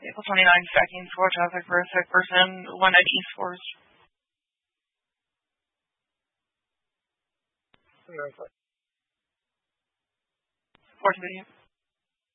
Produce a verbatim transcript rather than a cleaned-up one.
April twenty-ninth, stacking four traffic for a sick person, one at East Force. Fourth video.